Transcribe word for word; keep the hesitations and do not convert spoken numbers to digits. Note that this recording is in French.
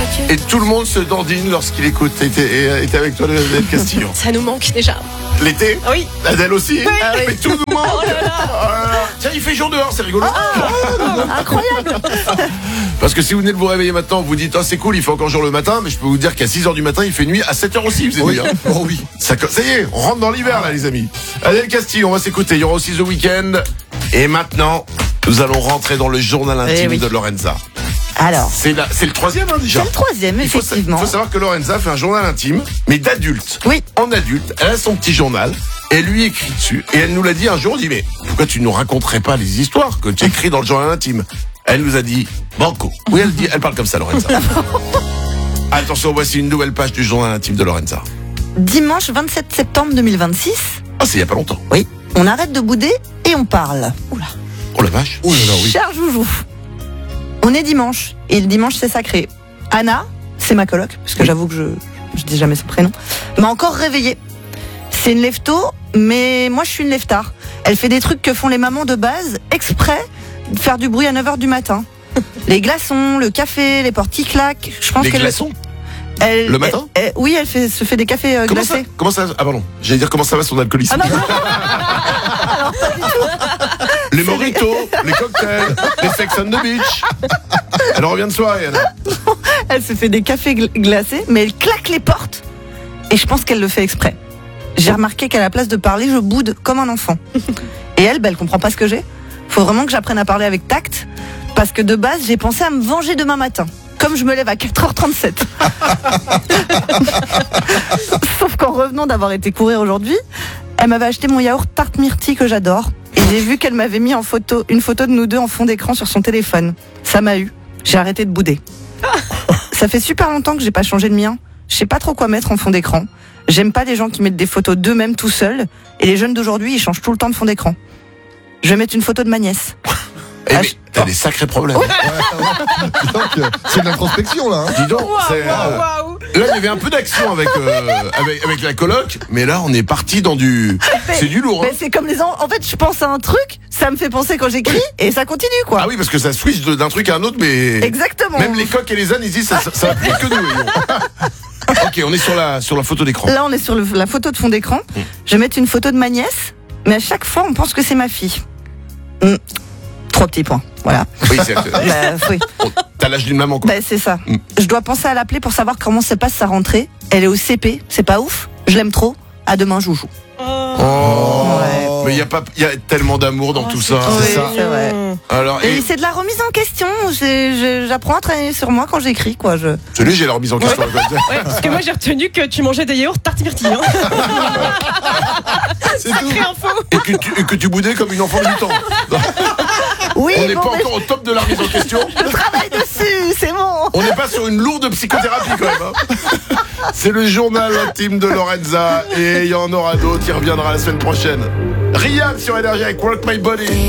Et tout le monde se dandine lorsqu'il écoute. Était, était avec toi, Adèle Castillo. Ça nous manque déjà. L'été? Oui. Adèle aussi? Oui. Ah oui. Mais tout le monde. Oh là là. Oh là là. Tiens, il fait jour dehors, c'est rigolo. Ah, incroyable. Parce que si vous venez de vous réveiller maintenant, vous dites, oh, c'est cool, il fait encore jour le matin, mais je peux vous dire qu'à six heures du matin, il fait nuit, à sept heures aussi, il faisait Oui. nuit. Hein. Oh oui. Ça, ça y est, on rentre dans l'hiver, là, les amis. Adèle Castillo, on va s'écouter. Il y aura aussi The Weeknd. Et maintenant, nous allons rentrer dans le journal intime Eh oui. de Lorenza. Alors, C'est la- c'est le troisième, hein, déjà. c'est le troisième, Il faut, sa- effectivement. il faut savoir que Lorenza fait un journal intime, mais d'adulte. Oui. En adulte, elle a son petit journal, elle lui écrit dessus, et elle nous l'a dit un jour, on dit, mais pourquoi tu nous raconterais pas les histoires que tu écris dans le journal intime? Elle nous a dit, banco. Oui, elle dit, elle parle comme ça, Lorenza. Attention, voici une nouvelle page du journal intime de Lorenza. Dimanche vingt-sept septembre deux mille vingt-six, Ah, c'est il y a pas longtemps. oui, on arrête de bouder et on parle. Oula. Oh la vache. Oh là là, oui. Cher Joujou, on est dimanche, et le dimanche c'est sacré. Anna, c'est ma coloc, parce que Oui. j'avoue que je, je dis jamais son prénom, m'a encore réveillée. C'est une lève tôt, mais moi je suis une lève tard. Elle fait des trucs que font les mamans de base, exprès de faire du bruit à neuf heures du matin. Les glaçons, le café, les portes qui claquent. Je pense Les qu'elle glaçons? elle- Le matin elle- elle- Oui, elle fait, se fait des cafés euh, Comment ça, glacés. comment ça Ah pardon, j'allais dire comment ça va son alcoolisme. Ah non, non, Les mojitos, les cocktails, les sex on the beach. Elle revient de soirée, Anna. elle se fait des cafés gl- glacés, mais elle claque les portes. Et je pense qu'elle le fait exprès. J'ai remarqué qu'à la place de parler, je boude comme un enfant. Et elle, bah, elle comprend pas ce que j'ai. Faut vraiment que j'apprenne à parler avec tact, parce que de base, j'ai pensé à me venger demain matin. Comme je me lève à quatre heures trente-sept. Sauf qu'en revenant d'avoir été courir aujourd'hui, elle m'avait acheté mon yaourt tarte myrtille que j'adore. Et j'ai vu qu'elle m'avait mis en photo, une photo de nous deux en fond d'écran sur son téléphone. Ça m'a eu. J'ai arrêté de bouder. Ça fait super longtemps que j'ai pas changé le mien. Je sais pas trop quoi mettre en fond d'écran. J'aime pas les gens qui mettent des photos d'eux-mêmes tout seuls. Et les jeunes d'aujourd'hui, ils changent tout le temps de fond d'écran. Je vais mettre une photo de ma nièce. Eh, Ah, mais je- t'as des sacrés problèmes. Donc, euh, c'est de l'introspection, là. Hein. Dis donc, Waouh, c'est, euh, waouh, waouh. là il y avait un peu d'action avec, euh, avec avec la coloc, mais là on est parti dans du, c'est du lourd. Hein. Mais c'est comme les en... en fait, je pense à un truc, ça me fait penser quand j'écris, et ça continue, quoi. Ah oui, parce que ça switch de- d'un truc à un autre, mais Exactement. même les coqs et les ânes ils disent ça, ça, ça va plus vite que nous. Ils ont. Ok, on est sur la sur la photo d'écran. Là, on est sur le- la photo de fond d'écran. Je vais mettre une photo de ma nièce, mais à chaque fois, on pense que c'est ma fille. Hmm. Trois petits points. Voilà. Oui, c'est, Bah, oui. t'as l'âge d'une maman quoi. Bah, c'est ça. Mm. Je dois penser à l'appeler pour savoir comment se passe sa rentrée. Elle est au C P, c'est pas ouf. Je l'aime trop. À demain, Joujou. Oh. Ouais. Mais il y a pas, il y a tellement d'amour dans Oh, tout c'est ça. trop Oui, ça. c'est vrai. mignon. Alors, Et et, c'est de la remise en question. J'ai- je- J'apprends à travailler sur moi quand j'écris, quoi. Je... celui j'ai la remise en question. Ouais, parce que moi j'ai retenu que tu mangeais des yaourts tarte myrtille. Hein. C'est tout. Sacrée info. Et que tu, et que tu boudais comme une enfant de huit ans. Oui, On n'est bon, pas mais encore au top de la remise en question. je travaille dessus, c'est bon. On n'est pas sur une lourde psychothérapie quand même. Hein. C'est le journal intime de Lorenza et il y en aura d'autres. Il reviendra la semaine prochaine. Riyad sur Énergie avec Work My Body.